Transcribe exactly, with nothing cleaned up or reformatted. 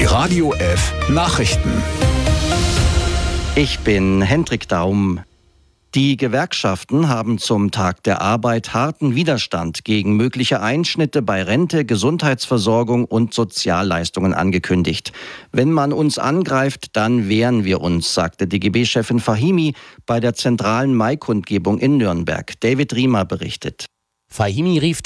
Radio F Nachrichten. Ich bin Hendrik Daum. Die Gewerkschaften haben zum Tag der Arbeit harten Widerstand gegen mögliche Einschnitte bei Rente, Gesundheitsversorgung und Sozialleistungen angekündigt. Wenn man uns angreift, dann wehren wir uns, sagte D G B-Chefin Fahimi bei der zentralen Mai-Kundgebung in Nürnberg. David Riemer berichtet. Fahimi rief